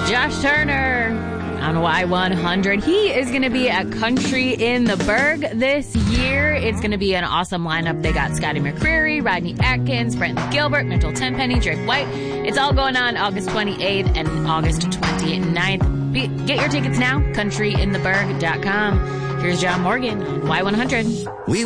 Josh Turner on Y100. He is going to be at Country in the Berg this year. It's going to be an awesome lineup. They got Scotty McCreery, Rodney Atkins, Brenton Gilbert, Mitchell Tenpenny, Drake White. It's all going on August 28th and August 29th. Get your tickets now, countryintheberg.com. Here's John Morgan on Y100.